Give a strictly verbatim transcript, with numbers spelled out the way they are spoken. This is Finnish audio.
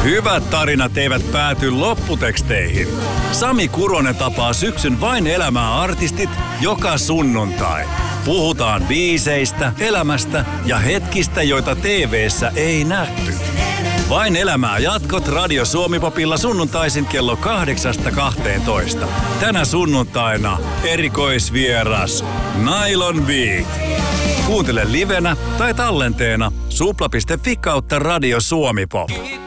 Hyvät tarinat eivät pääty lopputeksteihin. Sami Kuronen tapaa syksyn Vain elämää -artistit joka sunnuntai. Puhutaan biiseistä, elämästä ja hetkistä, joita T V:ssä ei nähty. Vain elämää -jatkot Radio Suomi-popilla sunnuntaisin kello kahdeksasta kahteentoista. Tänä sunnuntaina erikoisvieras Nylon Beat. Kuuntele livenä tai tallenteena supla piste fi kautta Radio Suomi Pop.